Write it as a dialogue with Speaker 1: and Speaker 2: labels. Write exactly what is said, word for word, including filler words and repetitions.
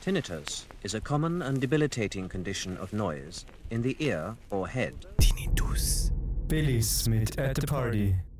Speaker 1: Tinnitus is a common and debilitating condition of noise in the ear or head.
Speaker 2: Tinnitus. Billy Smith at the party.